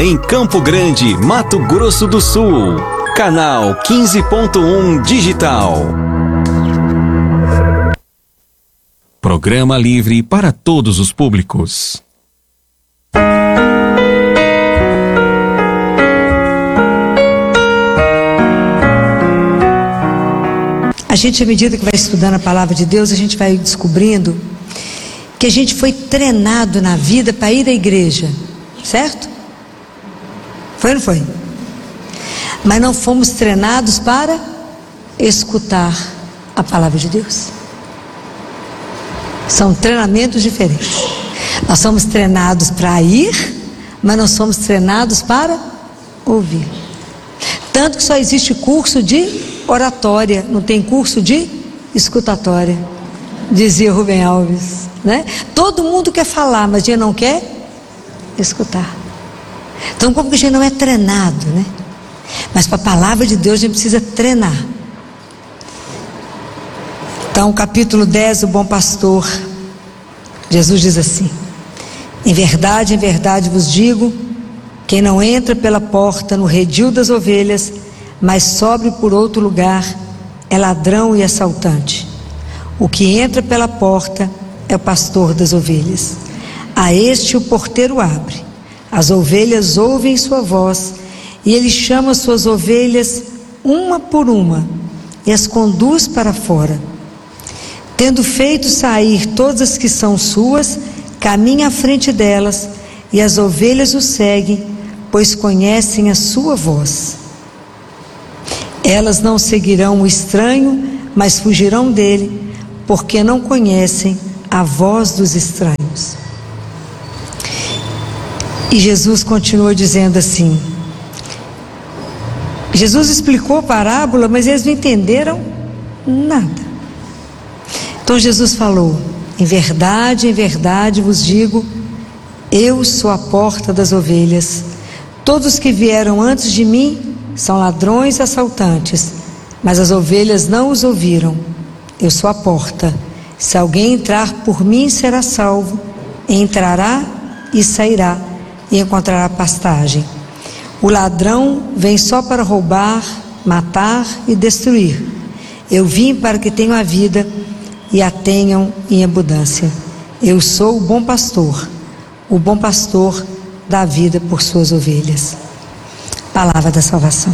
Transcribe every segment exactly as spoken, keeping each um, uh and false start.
Em Campo Grande, Mato Grosso do Sul. Canal quinze ponto um Digital. Programa livre para todos os públicos. A gente, à medida que vai estudando a palavra de Deus, a gente vai descobrindo que a gente foi treinado na vida para ir à igreja, certo? Foi ou não foi? Mas não fomos treinados para escutar a palavra de Deus. São treinamentos diferentes. Nós somos treinados para ir, mas não somos treinados para ouvir. Tanto que só existe curso de oratória, não tem curso de escutatória, dizia Rubem Alves, né? Todo mundo quer falar, mas a gente não quer escutar. Então, como que a gente não é treinado, né? Mas para a palavra de Deus a gente precisa treinar. Então, capítulo dez, o bom pastor, Jesus diz assim: em verdade, em verdade vos digo, quem não entra pela porta no redil das ovelhas, mas sobe por outro lugar, é ladrão e assaltante. O que entra pela porta é o pastor das ovelhas. A este o porteiro abre. As ovelhas ouvem sua voz, e ele chama suas ovelhas uma por uma, e as conduz para fora. Tendo feito sair todas as que são suas, caminha à frente delas, e as ovelhas o seguem, pois conhecem a sua voz. Elas não seguirão o estranho, mas fugirão dele, porque não conhecem a voz dos estranhos. E Jesus continua dizendo assim, Jesus explicou a parábola, mas eles não entenderam nada. Então Jesus falou: em verdade, em verdade vos digo, eu sou a porta das ovelhas. Todos que vieram antes de mim são ladrões e assaltantes, mas as ovelhas não os ouviram. Eu sou a porta. Se alguém entrar por mim, será salvo. Entrará e sairá, e encontrará pastagem. O ladrão vem só para roubar, matar e destruir. Eu vim para que tenham a vida e a tenham em abundância. Eu sou o bom pastor. O bom pastor dá vida por suas ovelhas. Palavra da salvação.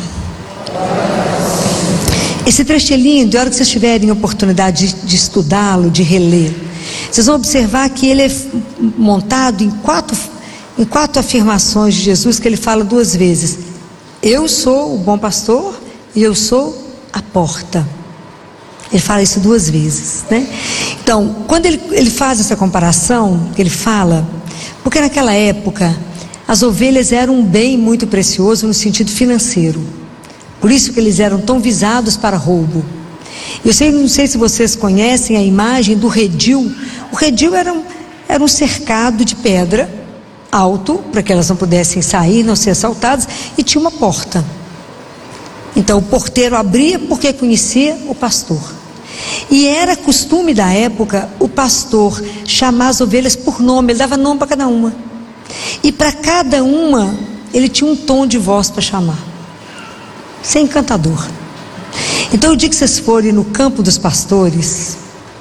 Esse trecho é lindo, e a hora que vocês tiverem oportunidade de, de estudá-lo, de reler, vocês vão observar que ele é montado em quatro, em quatro afirmações de Jesus, que ele fala duas vezes: eu sou o bom pastor e eu sou a porta. Ele fala isso duas vezes, né? Então, quando ele, ele faz essa comparação, que ele fala, porque naquela época as ovelhas eram um bem muito precioso no sentido financeiro. Por isso que eles eram tão visados para roubo. Eu sei, não sei se vocês conhecem a imagem do redil. O redil era um, era um cercado de pedra alto, para que elas não pudessem sair, não ser assaltadas, e tinha uma porta. Então o porteiro abria porque conhecia o pastor. E era costume da época o pastor chamar as ovelhas por nome, ele dava nome para cada uma. E para cada uma ele tinha um tom de voz para chamar. Isso é encantador. Então o dia que vocês forem no campo dos pastores,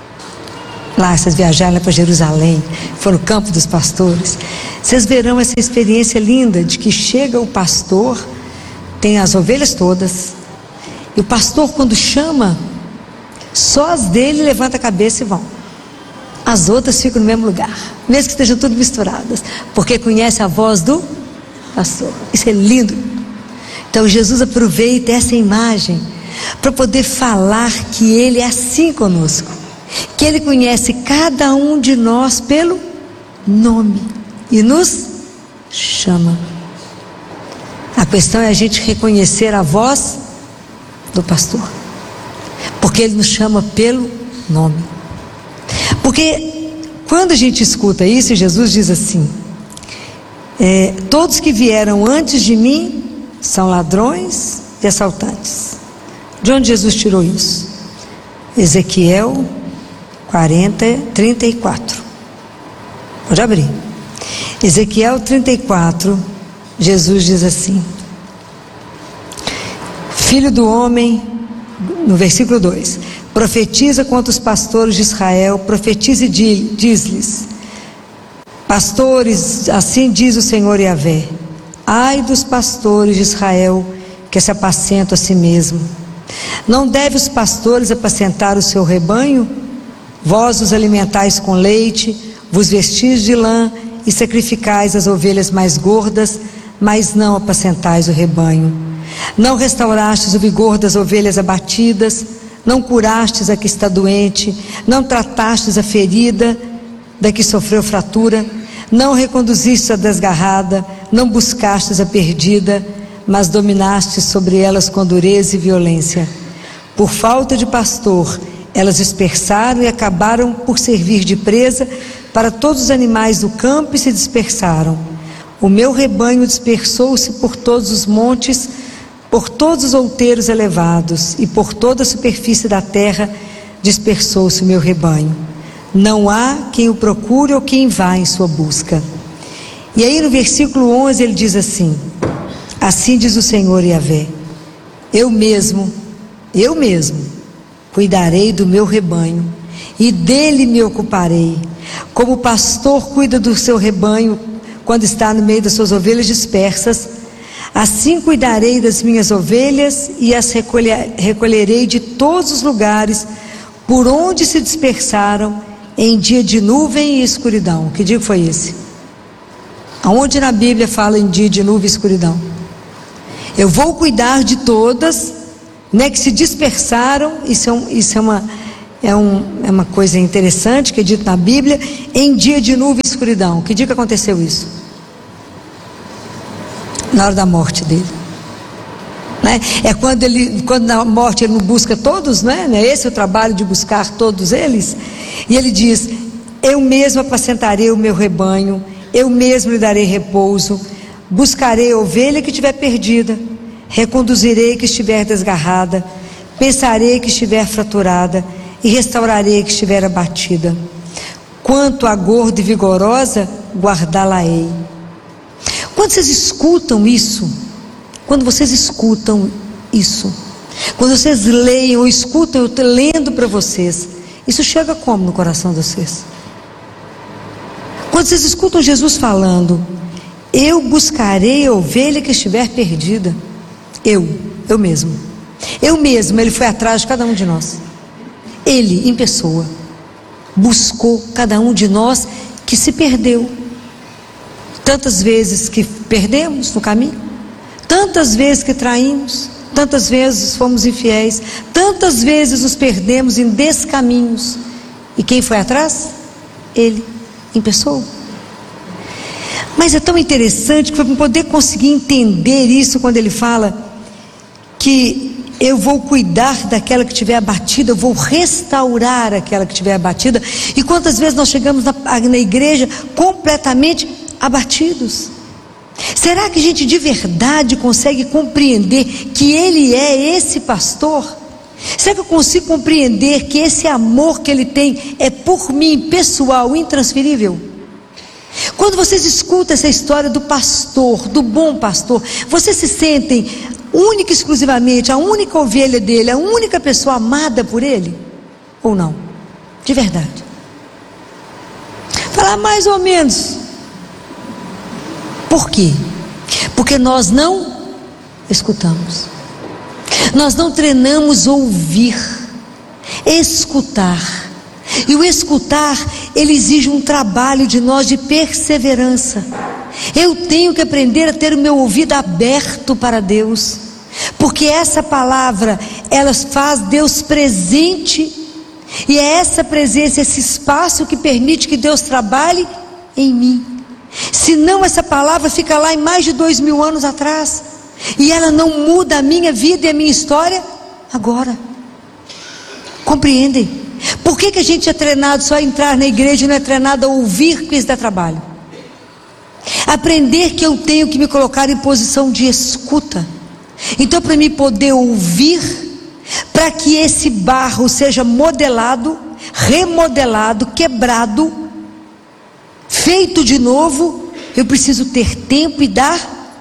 lá vocês viajaram para Jerusalém, foram no campo dos pastores, vocês verão essa experiência linda de que chega o pastor, tem as ovelhas todas, e o pastor, quando chama, só as dele levanta a cabeça e vão. As outras ficam no mesmo lugar, mesmo que estejam tudo misturadas, porque conhece a voz do pastor. Isso é lindo. Então Jesus aproveita essa imagem para poder falar que ele é assim conosco, que ele conhece cada um de nós pelo nome e nos chama. A questão é a gente reconhecer a voz do pastor, porque ele nos chama pelo nome. Porque quando a gente escuta isso, Jesus diz assim: é, todos que vieram antes de mim são ladrões e assaltantes. De onde Jesus tirou isso? Ezequiel quarenta, trinta e quatro. Pode abrir. Ezequiel trinta e quatro, Jesus diz assim: Filho do homem, no versículo dois, profetiza contra os pastores de Israel, profetiza e diz-lhes: pastores, assim diz o Senhor Yahvé, ai dos pastores de Israel que se apacentam a si mesmo. Não deve os pastores apacentar o seu rebanho? Vós os alimentais com leite, vos vestis de lã e sacrificais as ovelhas mais gordas, mas não apacentais o rebanho. Não restaurastes o vigor das ovelhas abatidas, não curastes a que está doente, não tratastes a ferida da que sofreu fratura, não reconduzistes a desgarrada, não buscastes a perdida, mas dominastes sobre elas com dureza e violência. Por falta de pastor, elas dispersaram e acabaram por servir de presa para todos os animais do campo e se dispersaram. O meu rebanho dispersou-se por todos os montes, por todos os outeiros elevados e por toda a superfície da terra dispersou-se o meu rebanho. Não há quem o procure ou quem vá em sua busca. E aí no versículo onze ele diz assim: assim diz o Senhor Yahvé, eu mesmo, eu mesmo cuidarei do meu rebanho e dele me ocuparei, como o pastor cuida do seu rebanho quando está no meio das suas ovelhas dispersas. Assim cuidarei das minhas ovelhas e as recolher, recolherei de todos os lugares por onde se dispersaram em dia de nuvem e escuridão. Que dia foi esse? Aonde na Bíblia fala em dia de nuvem e escuridão? Eu vou cuidar de todas, né, que se dispersaram. Isso é, um, isso é, uma, é, um, é uma coisa interessante que é dito na Bíblia, em dia de nuvem e escuridão. Que dia que aconteceu isso? Na hora da morte dele, né? É quando ele, quando na morte ele não busca todos, né? Esse é o trabalho de buscar todos eles. E ele diz: eu mesmo apacentarei o meu rebanho, eu mesmo lhe darei repouso, buscarei a ovelha que estiver perdida, reconduzirei que estiver desgarrada, pensarei que estiver fraturada e restaurarei que estiver abatida. Quanto a gorda e vigorosa, guardá-la-ei. Quando vocês escutam isso, quando vocês escutam isso, quando vocês leem ou escutam eu estou lendo para vocês, isso chega como no coração de vocês? Quando vocês escutam Jesus falando: eu buscarei a ovelha que estiver perdida, eu, eu mesmo, eu mesmo, ele foi atrás de cada um de nós, ele em pessoa, buscou cada um de nós que se perdeu. Tantas vezes que perdemos no caminho, tantas vezes que traímos, tantas vezes fomos infiéis, tantas vezes nos perdemos em descaminhos. E quem foi atrás? Ele, em pessoa. Mas é tão interessante que para poder conseguir entender isso, quando ele fala que eu vou cuidar daquela que estiver abatida, eu vou restaurar aquela que estiver abatida. E quantas vezes nós chegamos na, na igreja completamente abatidos? Será que a gente de verdade consegue compreender que ele é esse pastor? Será que eu consigo compreender que esse amor que ele tem é por mim, pessoal, intransferível? Quando vocês escutam essa história do pastor, do bom pastor, vocês se sentem única e exclusivamente a única ovelha dele, a única pessoa amada por ele? Ou não? De verdade? Falar mais ou menos. Por quê? Porque nós não escutamos, nós não treinamos ouvir, escutar. E o escutar, ele exige um trabalho de nós de perseverança. Eu tenho que aprender a ter o meu ouvido aberto para Deus, porque essa palavra, ela faz Deus presente, e é essa presença, esse espaço que permite que Deus trabalhe em mim. Senão essa palavra fica lá em mais de dois mil anos atrás, e ela não muda a minha vida e a minha história agora. Compreendem? Por que que a gente é treinado só a entrar na igreja e não é treinado a ouvir, porque isso dá trabalho? Aprender que eu tenho que me colocar em posição de escuta. Então, para mim poder ouvir, para que esse barro seja modelado, remodelado, quebrado, feito de novo, eu preciso ter tempo e dar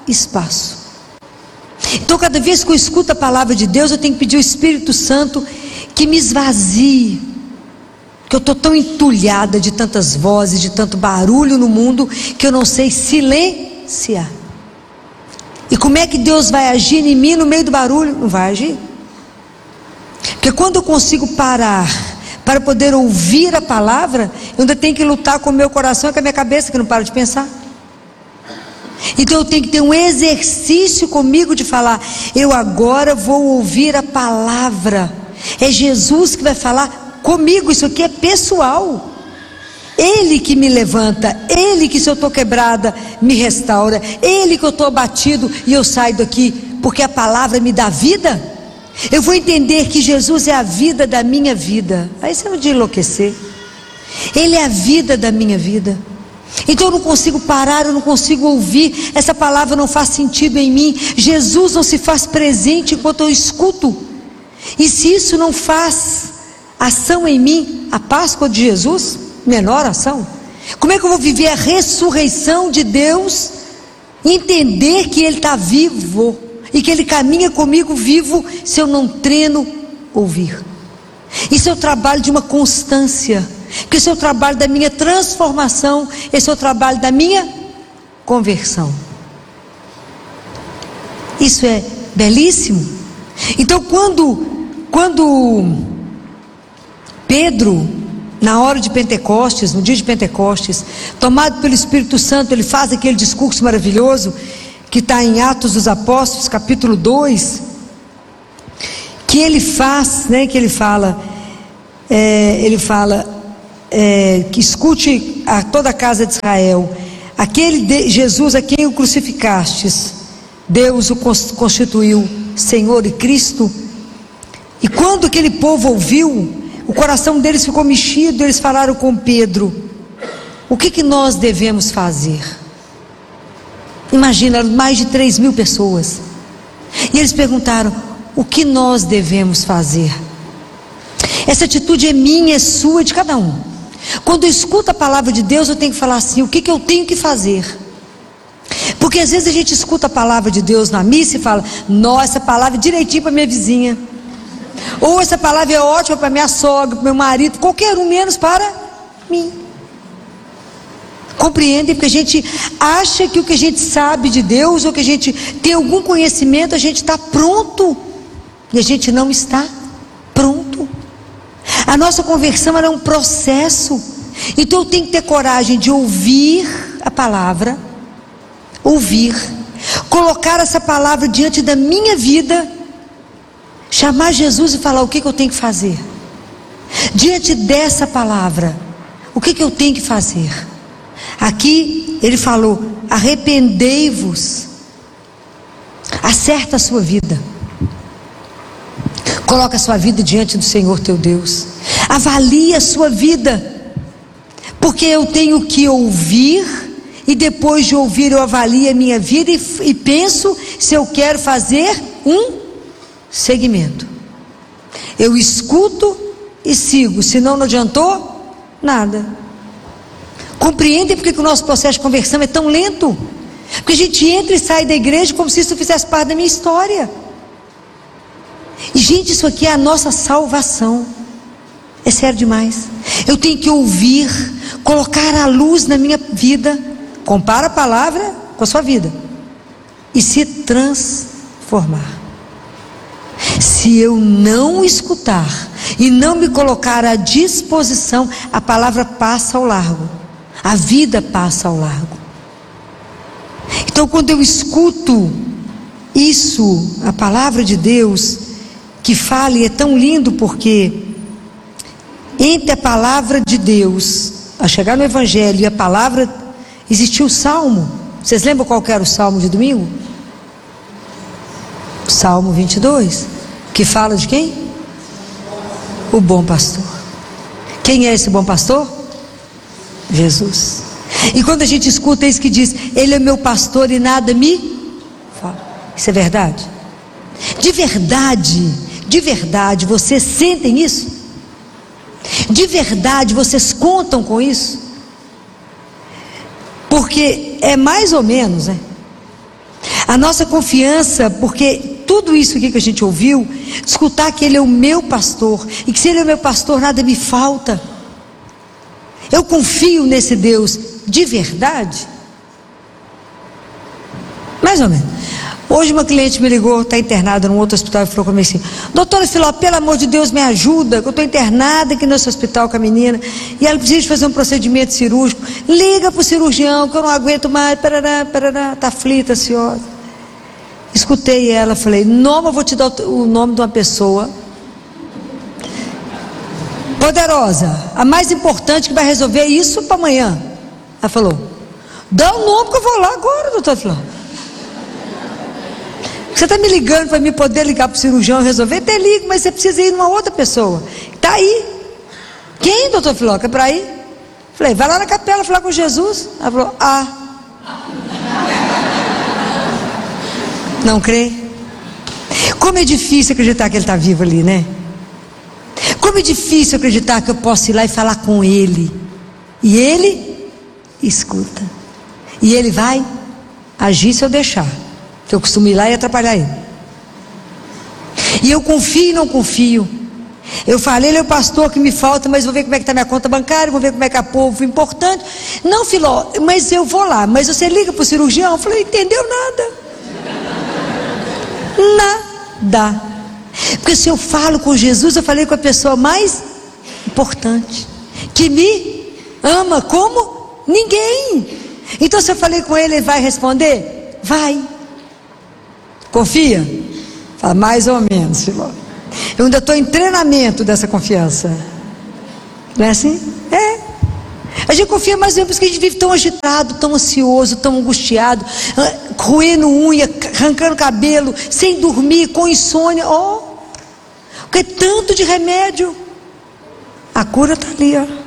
espaço. Então, cada vez que eu escuto a palavra de Deus, eu tenho que pedir ao Espírito Santo que me esvazie, que eu estou tão entulhada de tantas vozes, de tanto barulho no mundo, que eu não sei silenciar. E como é que Deus vai agir em mim no meio do barulho? Não vai agir. Porque quando eu consigo parar para poder ouvir a palavra, eu ainda tenho que lutar com o meu coração e com a minha cabeça, que não para de pensar. Então eu tenho que ter um exercício comigo de falar: eu agora vou ouvir a palavra. É Jesus que vai falar comigo, isso aqui é pessoal. Ele que me levanta, Ele que, se eu estou quebrada, me restaura, Ele que eu estou abatido e eu saio daqui, porque a palavra me dá vida. Eu vou entender que Jesus é a vida da minha vida. Aí você não de enlouquecer. Ele é a vida da minha vida. Então eu não consigo parar, eu não consigo ouvir, essa palavra não faz sentido em mim. Jesus não se faz presente enquanto eu escuto. E se isso não faz ação em mim, a Páscoa de Jesus, menor ação, como é que eu vou viver a ressurreição de Deus, entender que Ele está vivo e que Ele caminha comigo vivo, se eu não treino ouvir? Isso é o trabalho de uma constância, porque esse é o trabalho da minha transformação, esse é o trabalho da minha conversão. Isso é belíssimo. Então quando quando Pedro, na hora de Pentecostes, no dia de Pentecostes, tomado pelo Espírito Santo, ele faz aquele discurso maravilhoso que está em Atos dos Apóstolos, capítulo dois, que ele faz, né, que ele fala, é, ele fala, é, que escute a toda a casa de Israel, aquele de, Jesus a quem o crucificastes, Deus o constituiu Senhor e Cristo. E quando aquele povo ouviu, o coração deles ficou mexido, eles falaram com Pedro: o que que nós devemos fazer? Imagina, mais de três mil pessoas, e eles perguntaram: o que nós devemos fazer? Essa atitude é minha, é sua, é de cada um. Quando eu escuto a palavra de Deus, eu tenho que falar assim: o que que eu tenho que fazer? Porque às vezes a gente escuta a palavra de Deus na missa e fala: nossa, essa palavra é direitinho para minha vizinha, ou essa palavra é ótima para minha sogra, para meu marido, qualquer um, menos para mim. Compreendem? Porque a gente acha que o que a gente sabe de Deus, ou que a gente tem algum conhecimento, a gente está pronto, e a gente não está pronto. A nossa conversão era um processo. Então eu tenho que ter coragem de ouvir a palavra, ouvir, colocar essa palavra diante da minha vida, chamar Jesus e falar: o que que eu tenho que fazer? Diante dessa palavra, o que que eu tenho que fazer? Aqui ele falou: arrependei-vos, acerta a sua vida, coloca a sua vida diante do Senhor teu Deus, avalie a sua vida, porque eu tenho que ouvir, e depois de ouvir eu avalio a minha vida e, e penso se eu quero fazer um segmento. Eu escuto e sigo, senão não adiantou nada. Compreendem porque que o nosso processo de conversão é tão lento? Porque a gente entra e sai da igreja como se isso fizesse parte da minha história. E gente, isso aqui é a nossa salvação. É sério demais. Eu tenho que ouvir, colocar a luz na minha vida. Compara a palavra com a sua vida e se transformar. Se eu não escutar e não me colocar à disposição, a palavra passa ao largo, a vida passa ao largo. Então quando eu escuto isso, a palavra de Deus que fala, e é tão lindo, porque entre a palavra de Deus, a chegar no Evangelho e a palavra, existiu o Salmo. Vocês lembram qual que era o Salmo de domingo? Salmo vinte e dois, que fala de quem? O bom pastor. Quem é esse bom pastor? Jesus. E quando a gente escuta isso que diz: Ele é meu pastor e nada me fala. Isso é verdade? De verdade, de verdade, vocês sentem isso? De verdade, vocês contam com isso? Porque é mais ou menos, né? A nossa confiança, porque tudo isso aqui que a gente ouviu, escutar que Ele é o meu pastor, e que se Ele é o meu pastor, nada me falta. Eu confio nesse Deus de verdade? Mais ou menos. Hoje uma cliente me ligou, está internada num outro hospital, e falou comigo assim: doutora Filó, pelo amor de Deus, me ajuda, que eu estou internada aqui nesse hospital com a menina, e ela precisa de fazer um procedimento cirúrgico. Liga para o cirurgião, que eu não aguento mais, parará, parará, está aflita, ansiosa. Escutei ela, falei: nome, eu vou te dar o nome de uma pessoa poderosa, a mais importante, que vai resolver isso para amanhã. Ela falou: dá o nome que eu vou lá agora, doutora Filó. Você está me ligando para mim poder ligar para o cirurgião e resolver? Até ligo, mas você precisa ir numa outra pessoa. Está aí. Quem, doutor Filó? É para ir? Falei: vai lá na capela falar com Jesus. Ela falou: ah. Não crê? Como é difícil acreditar que Ele está vivo ali, né? Como é difícil acreditar que eu posso ir lá e falar com Ele. E Ele escuta. E Ele vai agir se eu deixar. Que eu costumo ir lá e atrapalhar Ele. E eu confio e não confio. Eu falei: Ele é o pastor que me falta, mas vou ver como é que está minha conta bancária, vou ver como é que é povo importante. Não, Filó, mas eu vou lá. Mas você liga para o cirurgião? Eu falei: entendeu nada. Nada. Porque se eu falo com Jesus, eu falei com a pessoa mais importante, que me ama como ninguém. Então se eu falei com Ele, Ele vai responder? Vai. Confia? Fala: mais ou menos, Filó. Eu ainda estou em treinamento dessa confiança. Não é assim? É. A gente confia mais ou menos porque a gente vive tão agitado, tão ansioso, tão angustiado, roendo unha, arrancando cabelo, sem dormir, com insônia. Oh, porque é tanto de remédio. A cura está ali, ó.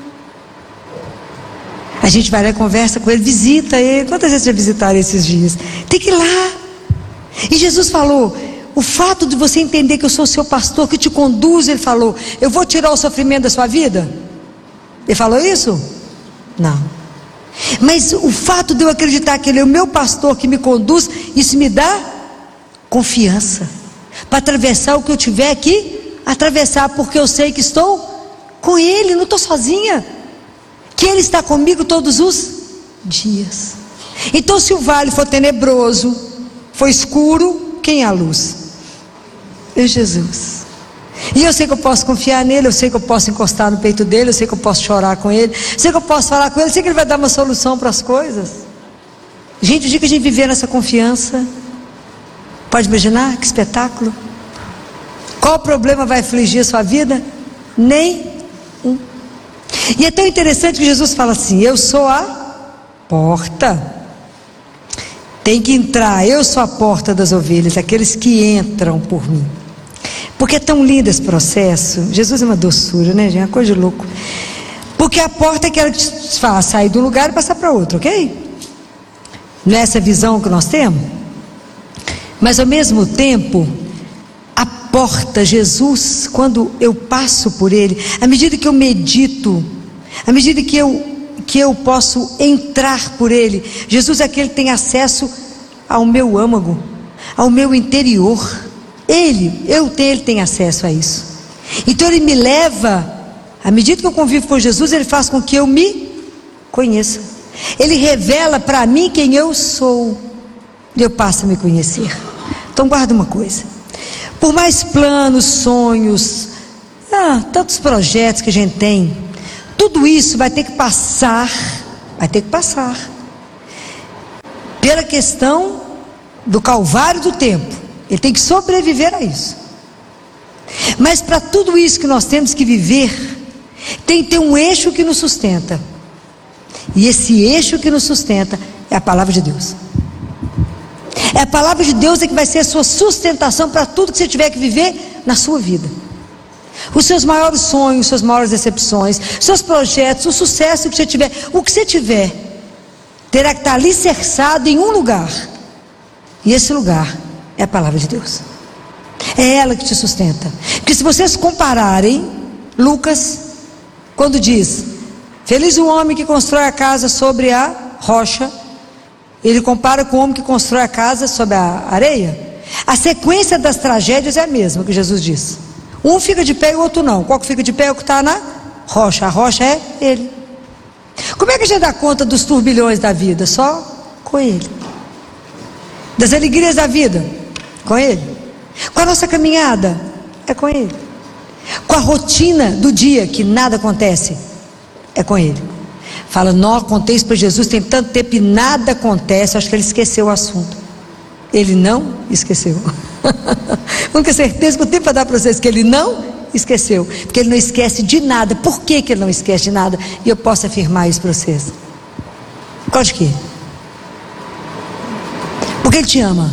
A gente vai lá e conversa com Ele, visita Ele. Quantas vezes já visitaram esses dias? Tem que ir lá. E Jesus falou: o fato de você entender que eu sou o seu pastor, que te conduz, Ele falou: eu vou tirar o sofrimento da sua vida. Ele falou isso? Não. Mas o fato de eu acreditar que Ele é o meu pastor que me conduz, isso me dá confiança para atravessar o que eu tiver que atravessar, porque eu sei que estou com Ele, não estou sozinha, que Ele está comigo todos os dias. Então se o vale for tenebroso, foi escuro, quem é a luz? É Jesus. E eu sei que eu posso confiar nele, eu sei que eu posso encostar no peito dele, eu sei que eu posso chorar com ele, eu sei que eu posso falar com ele, eu sei que ele vai dar uma solução para as coisas. Gente, o dia que a gente viver nessa confiança, pode imaginar que espetáculo? Qual problema vai afligir a sua vida? Nenhum. E é tão interessante que Jesus fala assim: eu sou a porta. Tem que entrar, eu sou a porta das ovelhas, aqueles que entram por mim. Porque é tão lindo esse processo. Jesus é uma doçura, né, gente? É uma coisa de louco. Porque a porta é aquela que te faz sair de um lugar e passar para outro, ok? Nessa visão que nós temos. Mas ao mesmo tempo, a porta, Jesus, quando eu passo por Ele, à medida que eu medito, à medida que eu que eu posso entrar por Ele, Jesus é aquele que tem acesso ao meu âmago, ao meu interior. Ele, eu tenho, Ele tem acesso a isso. Então Ele me leva, à medida que eu convivo com Jesus, Ele faz com que eu me conheça. Ele revela para mim quem eu sou, e eu passo a me conhecer. Então guarda uma coisa: por mais planos, sonhos, ah, tantos projetos que a gente tem, tudo isso vai ter que passar, vai ter que passar pela questão do calvário do tempo. Ele tem que sobreviver a isso. Mas para tudo isso que nós temos que viver, tem que ter um eixo que nos sustenta. E esse eixo que nos sustenta é a palavra de Deus. É a palavra de Deus é que vai ser a sua sustentação para tudo que você tiver que viver na sua vida. Os seus maiores sonhos, suas maiores decepções, seus projetos, o sucesso que você tiver, o que você tiver, terá que estar alicerçado em um lugar. E esse lugar é a palavra de Deus. É ela que te sustenta. Porque se vocês compararem, Lucas, quando diz: feliz o homem que constrói a casa sobre a rocha, Ele compara com o homem que constrói a casa sobre a areia. A sequência das tragédias é a mesma que Jesus disse. Um fica de pé e o outro não. Qual que fica de pé é o que está na rocha. A rocha é ele. Como é que a gente dá conta dos turbilhões da vida? Só com ele. Das alegrias da vida? Com ele. Com a nossa caminhada? É com ele. Com a rotina do dia que nada acontece? É com ele. Fala, não, contei isso para Jesus tem tanto tempo e nada acontece. Acho que ele esqueceu o assunto. Ele não esqueceu. Vamos ter certeza que eu tenho para dar para vocês que ele não esqueceu. Porque ele não esquece de nada. Por que, que ele não esquece de nada? E eu posso afirmar isso para vocês. Por causa de quê? Porque ele te ama.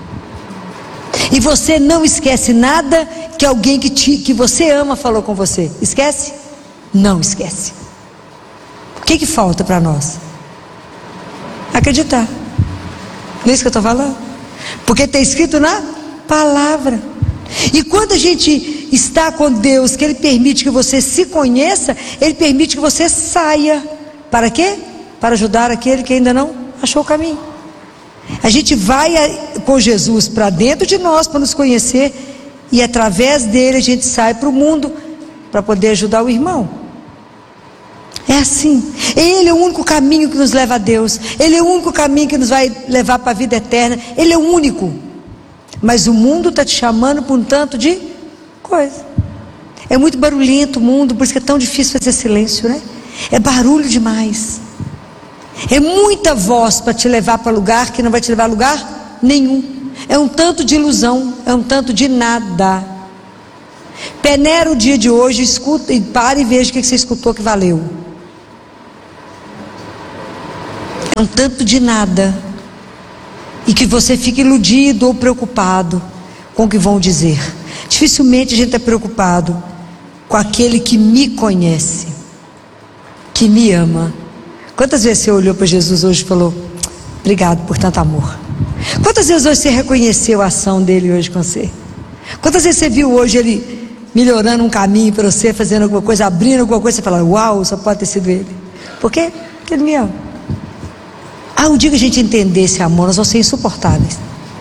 E você não esquece nada que alguém que, te, que você ama falou com você. Esquece? Não esquece. O que, que falta para nós? Acreditar. Não é isso que eu estou falando? Porque está escrito na palavra. E quando a gente está com Deus, que Ele permite que você se conheça, Ele permite que você saia. Para quê? Para ajudar aquele que ainda não achou o caminho. A gente vai com Jesus para dentro de nós para nos conhecer, e através dele a gente sai para o mundo para poder ajudar o irmão. É assim. Ele é o único caminho que nos leva a Deus. Ele é o único caminho que nos vai levar para a vida eterna. Ele é o único. Mas o mundo está te chamando por um tanto de coisa. É muito barulhento o mundo, por isso que é tão difícil fazer silêncio, né? É barulho demais. É muita voz para te levar para lugar que não vai te levar a lugar nenhum. É um tanto de ilusão, é um tanto de nada. Peneira o dia de hoje, escuta e para e veja o que você escutou que valeu. É um tanto de nada. E que você fique iludido ou preocupado com o que vão dizer. Dificilmente a gente está preocupado com aquele que me conhece, que me ama. Quantas vezes você olhou para Jesus hoje e falou, obrigado por tanto amor? Quantas vezes hoje você reconheceu a ação dele hoje com você? Quantas vezes você viu hoje ele melhorando um caminho para você, fazendo alguma coisa, abrindo alguma coisa, você fala, uau, só pode ter sido ele. Por quê? Porque ele me ama. Ah, o dia que a gente entender esse amor, nós vamos ser insuportáveis.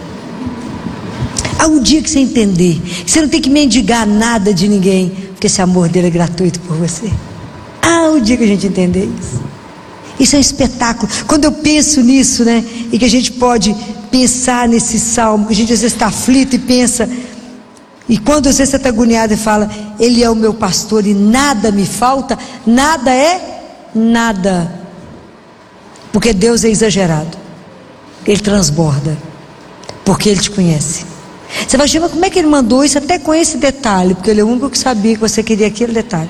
Ah, o dia que você entender que você não tem que mendigar nada de ninguém, porque esse amor dele é gratuito por você. Ah, o dia que a gente entender isso. Isso é um espetáculo. Quando eu penso nisso, né, e que a gente pode pensar nesse salmo, que a gente às vezes está aflito e pensa, e quando às vezes você está agoniado e fala, ele é o meu pastor e nada me falta, nada é nada, porque Deus é exagerado, ele transborda, porque ele te conhece. Você vai achar, mas como é que ele mandou isso até com esse detalhe? Porque ele é o único que sabia que você queria aquele detalhe.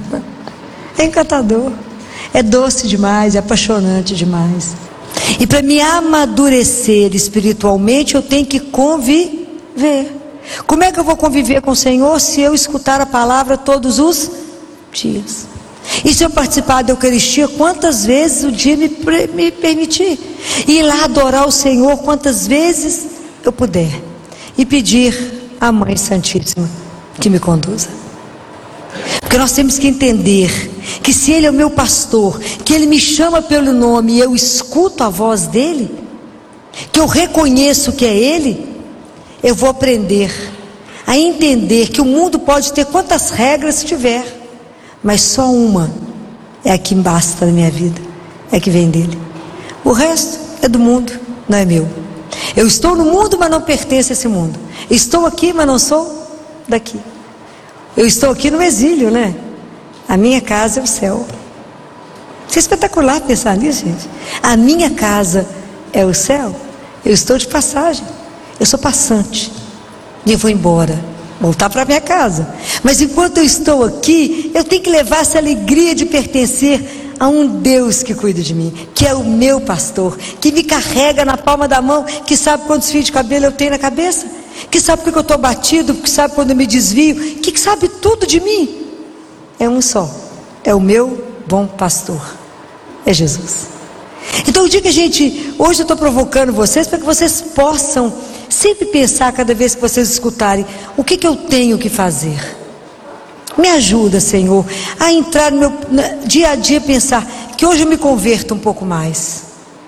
É encantador. É doce demais, é apaixonante demais. E para me amadurecer espiritualmente, eu tenho que conviver. Como é que eu vou conviver com o Senhor se eu escutar a palavra todos os dias? E se eu participar da Eucaristia, quantas vezes o dia me, me permitir? Ir lá adorar o Senhor quantas vezes eu puder. E pedir à Mãe Santíssima que me conduza. Porque nós temos que entender que se Ele é o meu pastor, que Ele me chama pelo nome e eu escuto a voz dEle, que eu reconheço que é Ele, eu vou aprender a entender que o mundo pode ter quantas regras tiver, mas só uma é a que basta na minha vida, é a que vem dEle. O resto é do mundo, não é meu. Eu estou no mundo, mas não pertenço a esse mundo. Estou aqui, mas não sou daqui. Eu estou aqui no exílio, né? A minha casa é o céu. Isso é espetacular pensar nisso, gente. A minha casa é o céu. Eu estou de passagem. Eu sou passante. E eu vou embora, voltar para a minha casa. Mas enquanto eu estou aqui, eu tenho que levar essa alegria de pertencer a um Deus que cuida de mim, que é o meu pastor, que me carrega na palma da mão, que sabe quantos fios de cabelo eu tenho na cabeça, que sabe porque eu estou batido, que sabe quando eu me desvio, que sabe tudo de mim. É um só, é o meu bom pastor, é Jesus. Então o dia que a gente, hoje eu estou provocando vocês para que vocês possam sempre pensar, cada vez que vocês escutarem, o que, que eu tenho que fazer. Me ajuda, Senhor, a entrar no meu dia a dia, pensar que hoje eu me converto um pouco mais,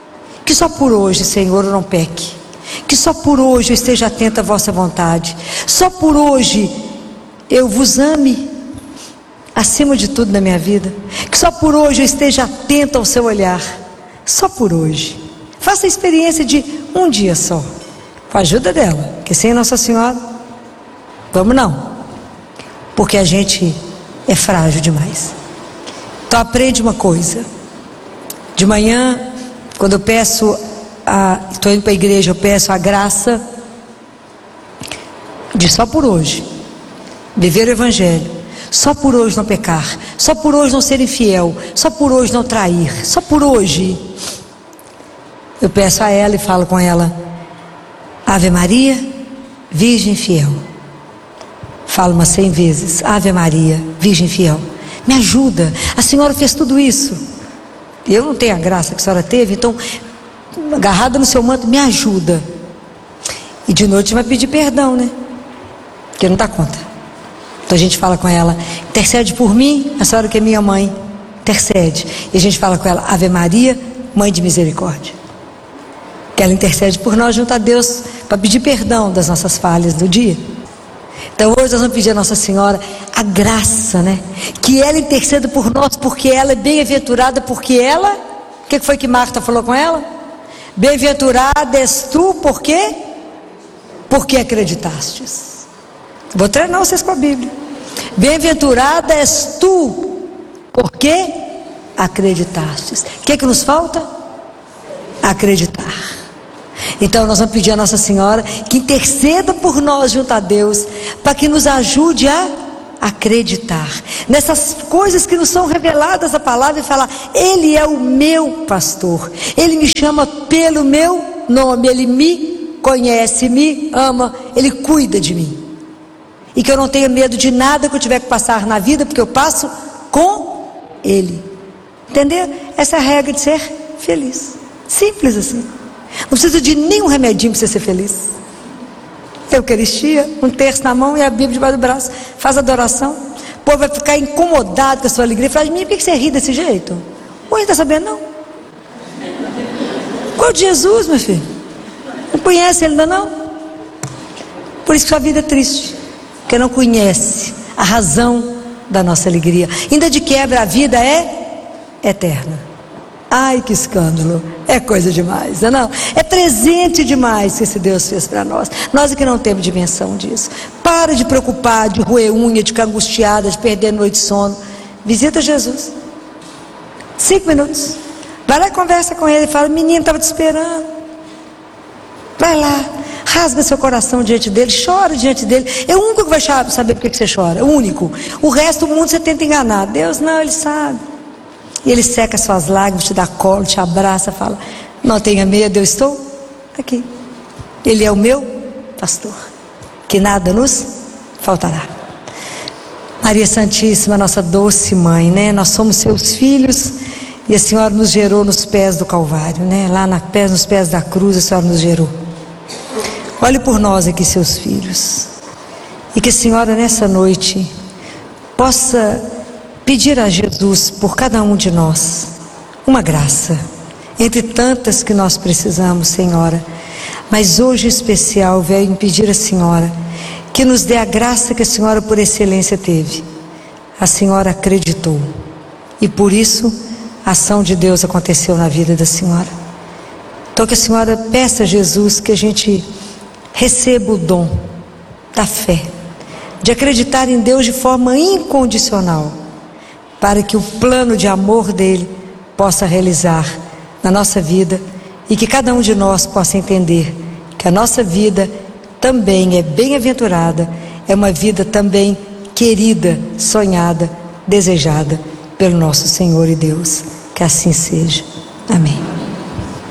Que só por hoje, Senhor, eu não peque. Que só por hoje eu esteja atenta à vossa vontade. Só por hoje eu vos ame acima de tudo na minha vida. Que só por hoje eu esteja atenta ao seu olhar. Só por hoje. Faça a experiência de um dia só, com a ajuda dela, porque sem Nossa Senhora, vamos não, porque a gente é frágil demais. Então aprende uma coisa. De manhã, quando eu peço, a, estou indo para a igreja, eu peço a graça de só por hoje viver o Evangelho, só por hoje não pecar, só por hoje não ser infiel, só por hoje não trair, só por hoje. Eu peço a ela e falo com ela: Ave Maria, Virgem fiel. Falo umas cem vezes: Ave Maria, Virgem fiel. Me ajuda, a senhora fez tudo isso. Eu não tenho a graça que a senhora teve, então, agarrada no seu manto, me ajuda. E de noite vai pedir perdão, né? Porque não dá conta. Então a gente fala com ela: intercede por mim, a senhora que é minha mãe, intercede. E a gente fala com ela: Ave Maria, Mãe de misericórdia. Que ela intercede por nós junto a Deus para pedir perdão das nossas falhas do dia. Então hoje nós vamos pedir a Nossa Senhora a graça, né? Que ela interceda por nós, porque ela é bem-aventurada, porque ela, o que foi que Marta falou com ela? Bem-aventurada és tu, por quê? Porque acreditastes. Vou treinar vocês com a Bíblia. Bem-aventurada és tu, porque acreditastes. O que é que nos falta? Acreditar. Então nós vamos pedir a Nossa Senhora que interceda por nós junto a Deus, para que nos ajude a acreditar nessas coisas que nos são reveladas a palavra, e falar: Ele é o meu pastor, Ele me chama pelo meu nome, Ele me conhece, me ama, Ele cuida de mim, e que eu não tenha medo de nada que eu tiver que passar na vida, porque eu passo com Ele. Entendeu? Essa é a regra de ser feliz, simples assim. Não precisa de nenhum remedinho para você ser feliz. Eucaristia, um terço na mão e a Bíblia debaixo do braço. Faz adoração. O povo vai ficar incomodado com a sua alegria. Fala: por que você ri desse jeito? Não está sabendo não? Qual de Jesus, meu filho? Não conhece ele ainda não? Por isso que sua vida é triste, porque não conhece a razão da nossa alegria. Ainda de quebra, a vida é eterna. Ai, que escândalo, é coisa demais, não é não? É presente demais que esse Deus fez para nós. Nós é que não temos dimensão disso. Para de preocupar, de roer unha, de ficar angustiada, de perder noite de sono. Visita Jesus. Cinco minutos. Vai lá e conversa com ele e fala: menino, estava te esperando. Vai lá, rasga seu coração diante dele, chora diante dele. É o único que vai saber por que você chora, é o único. O resto do mundo você tenta enganar. Deus não, Ele sabe. E Ele seca suas lágrimas, te dá colo, te abraça, fala: não tenha medo, eu estou aqui. Ele é o meu pastor, que nada nos faltará. Maria Santíssima, nossa doce mãe, né? Nós somos seus filhos e a Senhora nos gerou nos pés do Calvário, né? Lá na, nos pés da cruz a Senhora nos gerou. Olhe por nós aqui, seus filhos, e que a Senhora nessa noite possa pedir a Jesus por cada um de nós uma graça, entre tantas que nós precisamos, Senhora. Mas hoje em especial venho pedir à Senhora que nos dê a graça que a Senhora por excelência teve. A Senhora acreditou, e por isso a ação de Deus aconteceu na vida da Senhora. Então que a Senhora peça a Jesus que a gente receba o dom da fé, de acreditar em Deus de forma incondicional, para que o plano de amor dele possa realizar na nossa vida, e que cada um de nós possa entender que a nossa vida também é bem-aventurada, é uma vida também querida, sonhada, desejada pelo nosso Senhor e Deus. Que assim seja. Amém.